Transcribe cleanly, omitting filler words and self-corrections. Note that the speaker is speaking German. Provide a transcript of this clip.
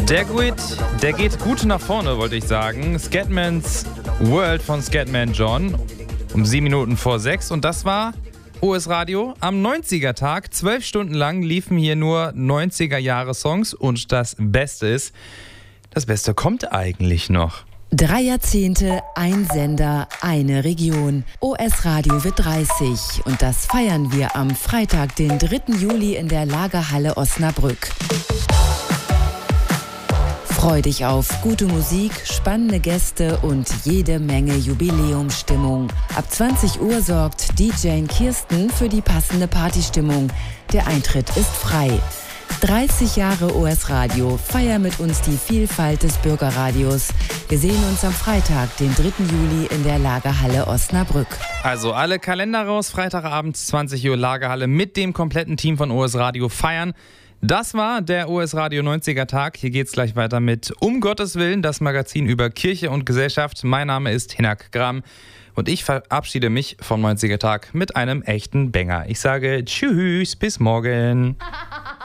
Der geht gut nach vorne, wollte ich sagen. Scatman's World von Scatman John um 7 Minuten vor 6. Und das war OS Radio am 90er-Tag. 12 Stunden lang liefen hier nur 90er-Jahre-Songs. Und das Beste ist, das Beste kommt eigentlich noch. 3 Jahrzehnte, ein Sender, eine Region. OS Radio wird 30 und das feiern wir am Freitag, den 3. Juli in der Lagerhalle Osnabrück. Freu dich auf gute Musik, spannende Gäste und jede Menge Jubiläumsstimmung. Ab 20 Uhr sorgt DJ Kirsten für die passende Partystimmung. Der Eintritt ist frei. 30 Jahre OS Radio. Feier mit uns die Vielfalt des Bürgerradios. Wir sehen uns am Freitag, den 3. Juli in der Lagerhalle Osnabrück. Also alle Kalender raus, Freitagabend 20 Uhr Lagerhalle mit dem kompletten Team von OS Radio feiern. Das war der OS Radio 90er Tag. Hier geht's gleich weiter mit Um Gottes Willen, das Magazin über Kirche und Gesellschaft. Mein Name ist Hinak Gram und ich verabschiede mich vom 90er Tag mit einem echten Banger. Ich sage tschüss, bis morgen.